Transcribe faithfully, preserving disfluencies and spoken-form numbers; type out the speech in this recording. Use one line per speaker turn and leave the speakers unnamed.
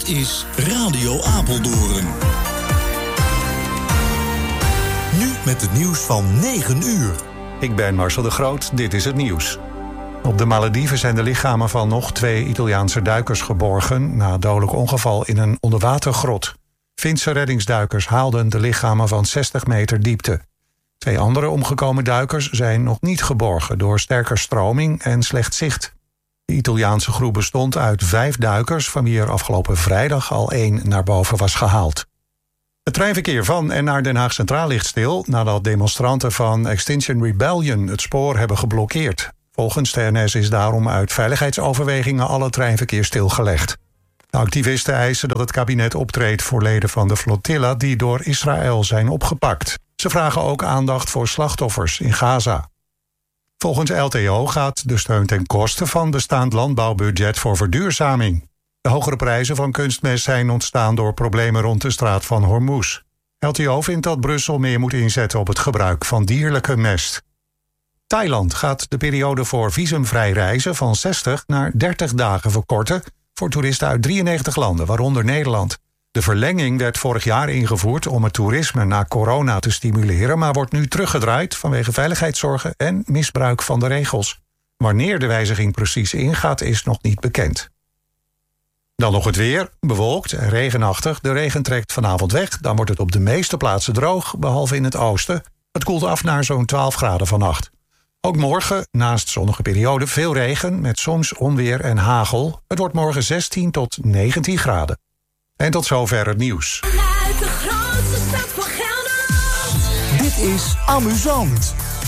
is Radio Apeldoorn. Nu met het nieuws van negen uur.
Ik ben Marcel de Groot, dit is het nieuws. Op de Malediven zijn de lichamen van nog twee Italiaanse duikers geborgen na een dodelijk ongeval in een onderwatergrot. Finse reddingsduikers haalden de lichamen van zestig meter diepte. Twee andere omgekomen duikers zijn nog niet geborgen door sterke stroming en slecht zicht. De Italiaanse groep bestond uit vijf duikers, van wie er afgelopen vrijdag al één naar boven was gehaald. Het treinverkeer van en naar Den Haag Centraal ligt stil nadat demonstranten van Extinction Rebellion het spoor hebben geblokkeerd. Volgens de N S is daarom uit veiligheidsoverwegingen alle treinverkeer stilgelegd. De activisten eisen dat het kabinet optreedt voor leden van de flotilla die door Israël zijn opgepakt. Ze vragen ook aandacht voor slachtoffers in Gaza. Volgens L T O gaat de steun ten koste van bestaand landbouwbudget voor verduurzaming. De hogere prijzen van kunstmest zijn ontstaan door problemen rond de straat van Hormuz. L T O vindt dat Brussel meer moet inzetten op het gebruik van dierlijke mest. Thailand gaat de periode voor visumvrij reizen van zestig naar dertig dagen verkorten voor toeristen uit drieënnegentig landen, waaronder Nederland. De verlenging werd vorig jaar ingevoerd om het toerisme na corona te stimuleren, maar wordt nu teruggedraaid vanwege veiligheidszorgen en misbruik van de regels. Wanneer de wijziging precies ingaat is nog niet bekend. Dan nog het weer, bewolkt en regenachtig. De regen trekt vanavond weg, dan wordt het op de meeste plaatsen droog, behalve in het oosten. Het koelt af naar zo'n twaalf graden vannacht. Ook morgen, naast zonnige periode, veel regen met soms onweer en hagel. Het wordt morgen zestien tot negentien graden. En tot zover het nieuws.
Vanuit de grootste stad van Gelderland.
Dit is Amusant.